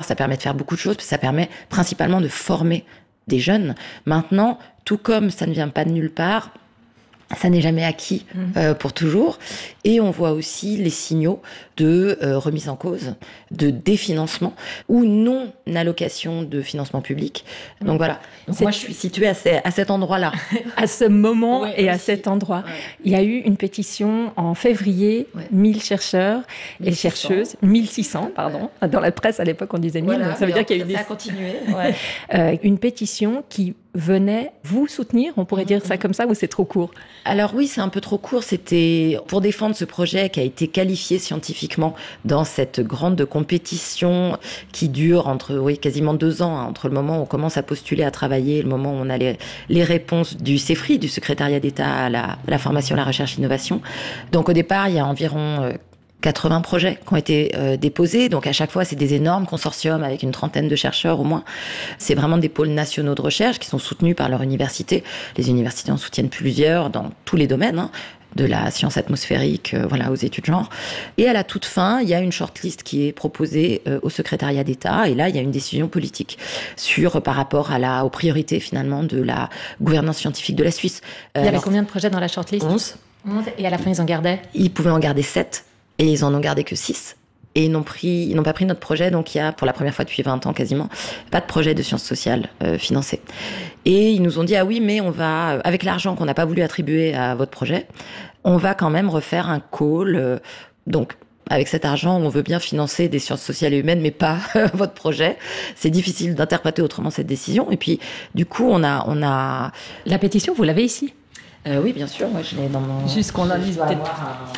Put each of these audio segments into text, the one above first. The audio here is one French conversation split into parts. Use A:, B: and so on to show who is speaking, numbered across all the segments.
A: ça permet de faire beaucoup de choses, parce que ça permet principalement de former des jeunes. Maintenant, tout comme ça ne vient pas de nulle part, ça n'est jamais acquis pour toujours. Et on voit aussi les signaux de remise en cause, de définancement ou non-allocation de financement public. Donc voilà. Donc moi, je suis située à cet endroit-là.
B: À ce moment et à cet endroit. Ouais. Il y a eu une pétition en février, 1000 chercheurs et chercheuses, 1600, pardon. Dans la presse, à l'époque, on disait 1000,
A: voilà,
B: donc ça veut dire qu'il y a eu
A: ça a continué.
B: Une pétition qui venait vous soutenir, on pourrait dire ça comme ça, ou c'est trop court?
A: Alors oui, c'est un peu trop court. C'était pour défendre ce projet qui a été qualifié scientifiquement dans cette grande compétition qui dure entre quasiment 2 ans, entre le moment où on commence à postuler, à travailler, et le moment où on a les réponses du CEFRI, du secrétariat d'État à la formation, la recherche, l'innovation. Donc au départ, il y a environ 80 projets qui ont été déposés. Donc à chaque fois, c'est des énormes consortiums avec une trentaine de chercheurs au moins. C'est vraiment des pôles nationaux de recherche qui sont soutenus par leur université. Les universités en soutiennent plusieurs dans tous les domaines, de la science atmosphérique, aux études genre. Et à la toute fin, il y a une shortlist qui est proposée au secrétariat d'État. Et là, il y a une décision politique par rapport aux priorités finalement de la gouvernance scientifique de la Suisse.
B: Il y avait combien de projets dans la shortlist?
A: 11.
B: Et à la fin, ils en gardaient?
A: Ils pouvaient en garder 7. Et ils en ont gardé que 6. Et ils n'ont pas pris notre projet. Donc il y a, pour la première fois depuis 20 ans quasiment, pas de projet de sciences sociales financé. Et ils nous ont dit, ah oui, mais on va, avec l'argent qu'on n'a pas voulu attribuer à votre projet, on va quand même refaire un call. Donc, avec cet argent, on veut bien financer des sciences sociales et humaines, mais pas votre projet. C'est difficile d'interpréter autrement cette décision. Et puis, du coup, on a...
B: La pétition, vous l'avez ici?
A: Oui, bien sûr. Moi, je l'ai dans mon...
B: Juste qu'on en lise peut-être.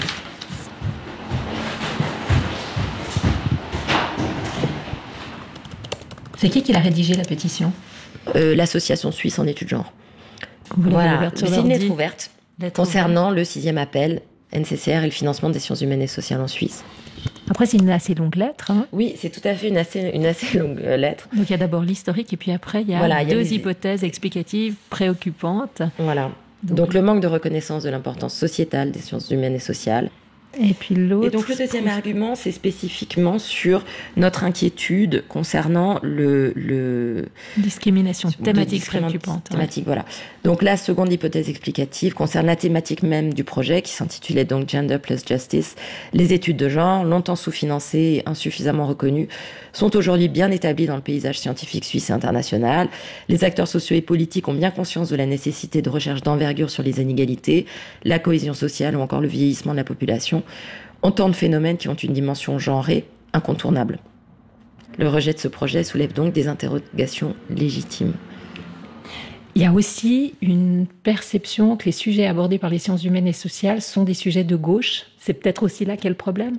B: C'est qui l'a rédigé, la pétition?
A: L'association suisse en études genre.
B: Voilà,
A: c'est une lettre ouverte concernant le 6e appel NCCR et le financement des sciences humaines et sociales en Suisse.
B: Après, c'est une assez longue lettre.
A: Oui, c'est tout à fait une assez longue lettre.
B: Donc il y a d'abord l'historique et puis après, il y a deux hypothèses explicatives préoccupantes.
A: Voilà. Donc le manque de reconnaissance de l'importance sociétale des sciences humaines et sociales.
B: Et puis l'autre...
A: Et donc le deuxième argument, c'est spécifiquement sur notre inquiétude concernant le...
B: Discrimination thématique préoccupante.
A: Thématique, voilà. Donc la seconde hypothèse explicative concerne la thématique même du projet qui s'intitulait donc Gender plus Justice. Les études de genre, longtemps sous-financées et insuffisamment reconnues, sont aujourd'hui bien établies dans le paysage scientifique suisse et international. Les acteurs sociaux et politiques ont bien conscience de la nécessité de recherche d'envergure sur les inégalités, la cohésion sociale ou encore le vieillissement de la population. Autant de phénomènes qui ont une dimension genrée incontournable. Le rejet de ce projet soulève donc des interrogations légitimes.
B: Il y a aussi une perception que les sujets abordés par les sciences humaines et sociales sont des sujets de gauche. C'est peut-être aussi là qu'est le problème.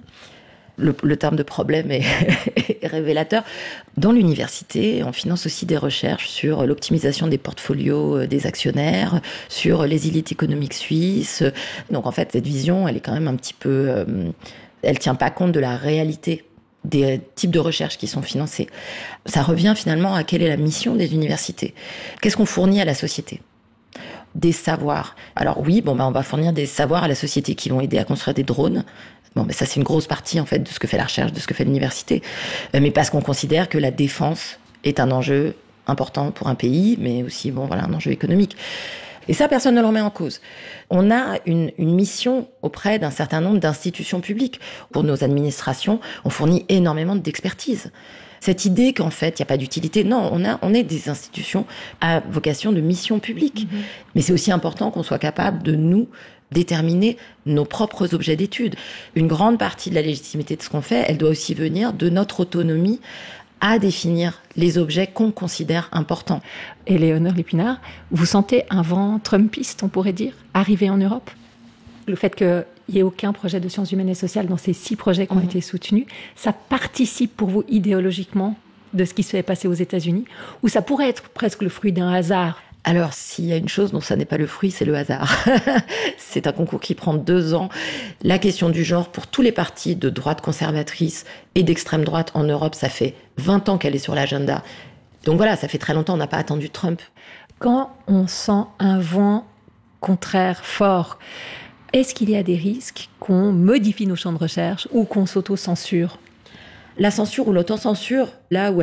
A: Le terme de problème est révélateur. Dans l'université, on finance aussi des recherches sur l'optimisation des portfolios des actionnaires, sur les élites économiques suisses. Donc en fait, cette vision, elle est quand même un petit peu... elle tient pas compte de la réalité des types de recherches qui sont financées. Ça revient finalement à quelle est la mission des universités. Qu'est-ce qu'on fournit à la société ? Des savoirs. Alors oui, on va fournir des savoirs à la société qui vont aider à construire des drones. Ça c'est une grosse partie en fait de ce que fait la recherche, de ce que fait l'université. Mais parce qu'on considère que la défense est un enjeu important pour un pays, mais aussi un enjeu économique. Et ça, personne ne le remet en cause. On a une mission auprès d'un certain nombre d'institutions publiques. Pour nos administrations, on fournit énormément d'expertise. Cette idée qu'en fait, il n'y a pas d'utilité, non, on est des institutions à vocation de mission publique. Mmh. Mais c'est aussi important qu'on soit capable de nous déterminer nos propres objets d'étude. Une grande partie de la légitimité de ce qu'on fait, elle doit aussi venir de notre autonomie à définir les objets qu'on considère importants.
B: Éléonore Lépinard, vous sentez un vent trumpiste, on pourrait dire, arriver en Europe ? Le fait qu'il n'y ait aucun projet de sciences humaines et sociales dans ces 6 projets qui ont été soutenus, ça participe pour vous idéologiquement de ce qui s'est passé aux États-Unis, ou ça pourrait être presque le fruit d'un hasard ?
A: Alors, s'il y a une chose dont ça n'est pas le fruit, c'est le hasard. C'est un concours qui prend 2 ans. La question du genre, pour tous les partis de droite conservatrice et d'extrême droite en Europe, ça fait 20 ans qu'elle est sur l'agenda. Donc voilà, ça fait très longtemps, on n'a pas attendu Trump.
B: Quand on sent un vent contraire fort, est-ce qu'il y a des risques qu'on modifie nos champs de recherche ou qu'on s'auto-censure ?
A: La censure ou l'autocensure, là où